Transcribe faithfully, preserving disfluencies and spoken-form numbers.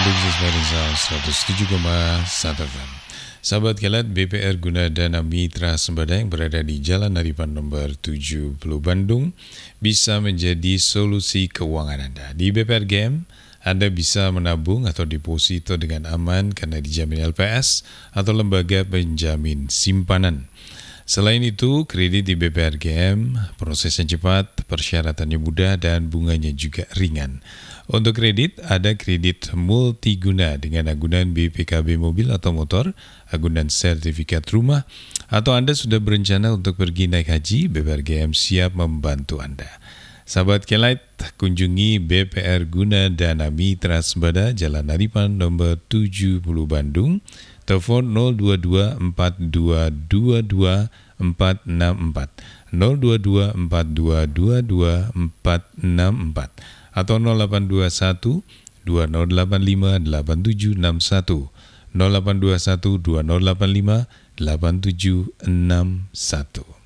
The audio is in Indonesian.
Bandung Siswa seratus tujuh koma satu F M. Sahabat Kilat, B P R Guna Dana Mitra Sembada yang berada di Jalan Haripan nomor tujuh puluh Bandung bisa menjadi solusi keuangan Anda. Di B P R G M, Anda bisa menabung atau deposito dengan aman karena dijamin L P S atau lembaga penjamin simpanan. Selain itu, kredit di B P R G M prosesnya cepat, persyaratannya mudah, dan bunganya juga ringan. Untuk kredit, ada kredit multiguna dengan agunan B P K B mobil atau motor, agunan sertifikat rumah, atau Anda sudah berencana untuk pergi naik haji, B P R G M siap membantu Anda. Sahabat Kelight, kunjungi B P R Guna Dana Mitra Sembada, Jalan Haripan nomor tujuh puluh Bandung, telepon nol dua dua empat dua dua dua empat enam empat, nol dua dua empat dua dua dua empat enam empat, atau nol delapan dua satu dua nol delapan lima delapan tujuh enam satu, nol delapan dua satu dua nol delapan lima delapan tujuh enam satu.